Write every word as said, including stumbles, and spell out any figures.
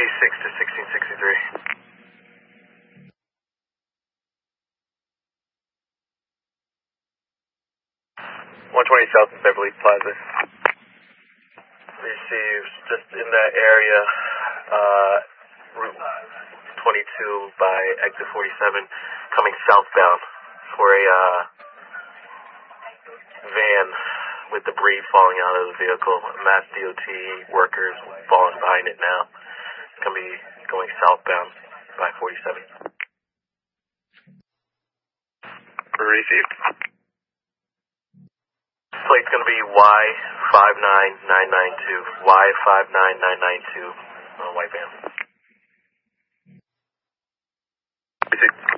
six to sixteen sixty-three. one twenty South Beverly Plaza. Received just in that area, uh, Route twenty-two by exit forty-seven, coming southbound for a uh, van with debris falling out of the vehicle. Mass D O T workers falling behind it now. It's going to be going southbound by forty-seven. Received. Plate's going to be Y five nine nine nine two. Y five nine nine nine two on white van. Received.